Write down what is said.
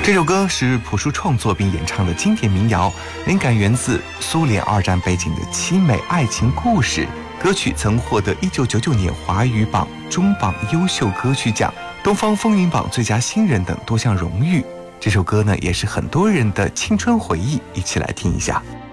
这首歌是朴树创作并演唱的经典民谣，灵感源自苏联2战背景的凄美爱情故事。歌曲曾获得1999年华语榜中榜优秀歌曲奖、东方风云榜最佳新人等多项荣誉。这首歌呢，也是很多人的青春回忆，一起来听一下。